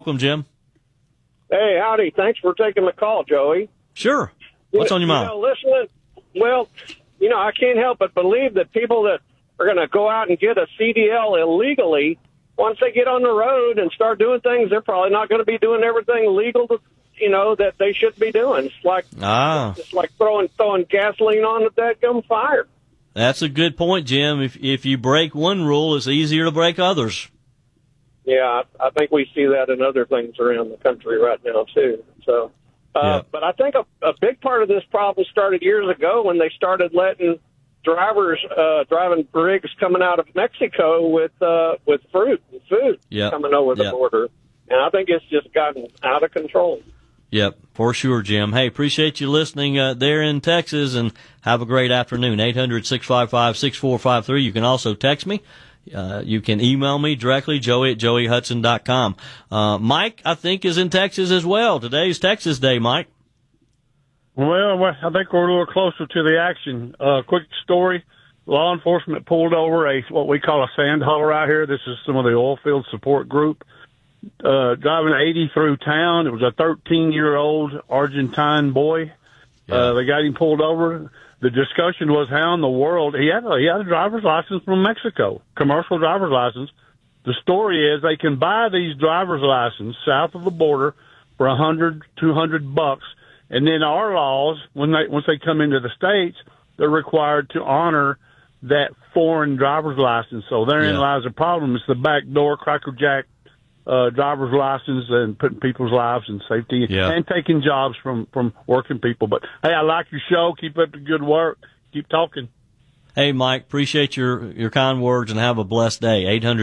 Welcome, Jim. Hey, howdy. Thanks for taking the call, Joey. Sure. What's on your mind? I can't help but believe that people that are going to go out and get a CDL illegally, once they get on the road and start doing things, they're probably not going to be doing everything legal that they should be doing. It's like throwing gasoline on the dadgum fire. That's a good point, Jim. If you break one rule, it's easier to break others. Yeah, I think we see that in other things around the country right now, too. So, But I think a big part of this problem started years ago when they started letting drivers driving rigs coming out of Mexico with fruit and food coming over the border. And I think it's just gotten out of control. Yep, for sure, Jim. Hey, appreciate you listening there in Texas, and have a great afternoon. 800-655-6453. You can also text me. You can email me directly, joey@joeyhudson.com. Mike, I think, is in Texas as well. Today's Texas Day, Mike. Well, I think we're a little closer to the action. Quick story. Law enforcement pulled over what we call a sand hauler out here. This is some of the oil field support group. Driving 80 through town. It was a 13-year-old Argentine boy. They got him pulled over. The discussion was how in the world he had a driver's license from Mexico, commercial driver's license. The story is they can buy these driver's licenses south of the border for $100, $200, and then our laws, once they come into the States, they're required to honor that foreign driver's license. So therein lies the problem. It's the backdoor crackerjack driver's license and putting people's lives in safety and taking jobs from working people. But, hey, I like your show. Keep up the good work. Keep talking. Hey, Mike, appreciate your kind words, and have a blessed day.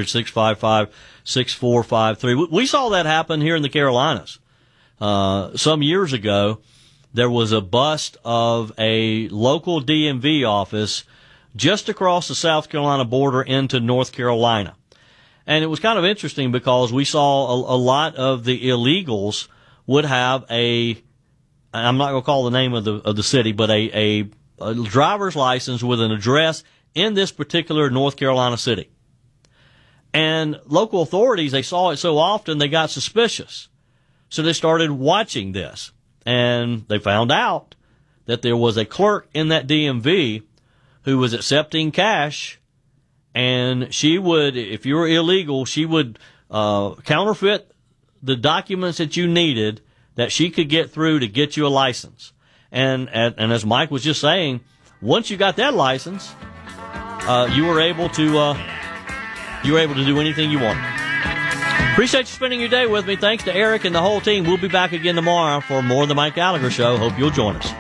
800-655-6453. We saw that happen here in the Carolinas. Some years ago, there was a bust of a local DMV office just across the South Carolina border into North Carolina. And it was kind of interesting because we saw a lot of the illegals would have I'm not going to call the name of the city, but a driver's license with an address in this particular North Carolina city. And local authorities, they saw it so often, they got suspicious. So they started watching this. And they found out that there was a clerk in that DMV who was accepting cash. And she would, if you were illegal, she would counterfeit the documents that you needed that she could get through to get you a license. And as Mike was just saying, once you got that license, you were able to do anything you wanted. Appreciate you spending your day with me. Thanks to Eric and the whole team. We'll be back again tomorrow for more of the Mike Gallagher Show. Hope you'll join us.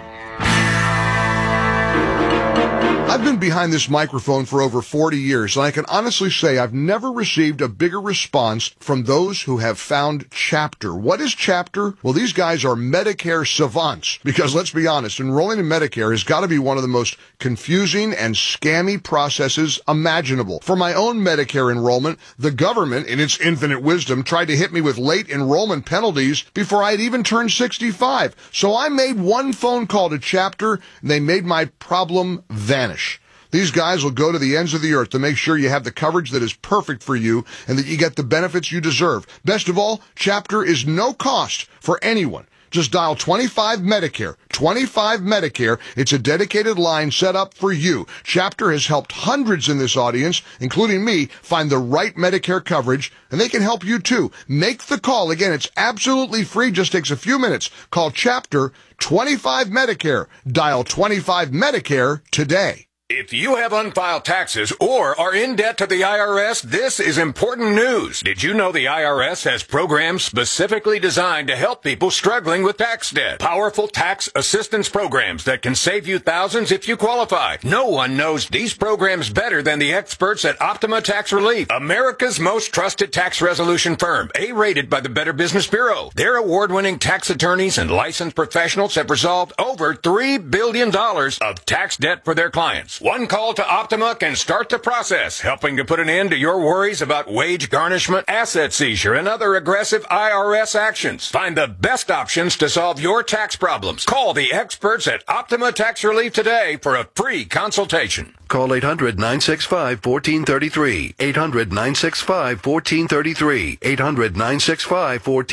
I've been behind this microphone for over 40 years, and I can honestly say I've never received a bigger response from those who have found Chapter. What is Chapter? Well, these guys are Medicare savants, because let's be honest, enrolling in Medicare has got to be one of the most confusing and scammy processes imaginable. For my own Medicare enrollment, the government, in its infinite wisdom, tried to hit me with late enrollment penalties before I'd even turned 65. So I made one phone call to Chapter, and they made my problem vanish. These guys will go to the ends of the earth to make sure you have the coverage that is perfect for you and that you get the benefits you deserve. Best of all, Chapter is no cost for anyone. Just dial 25 Medicare. 25 Medicare. It's a dedicated line set up for you. Chapter has helped hundreds in this audience, including me, find the right Medicare coverage, and they can help you too. Make the call. Again, it's absolutely free. Just takes a few minutes. Call Chapter 25 Medicare. Dial 25 Medicare today. If you have unfiled taxes or are in debt to the IRS, this is important news. Did you know the IRS has programs specifically designed to help people struggling with tax debt? Powerful tax assistance programs that can save you thousands if you qualify. No one knows these programs better than the experts at Optima Tax Relief, America's most trusted tax resolution firm, A-rated by the Better Business Bureau. Their award-winning tax attorneys and licensed professionals have resolved over $3 billion of tax debt for their clients. One call to Optima can start the process, helping to put an end to your worries about wage garnishment, asset seizure, and other aggressive IRS actions. Find the best options to solve your tax problems. Call the experts at Optima Tax Relief today for a free consultation. Call 800-965-1433. 800-965-1433. 800-965-1433.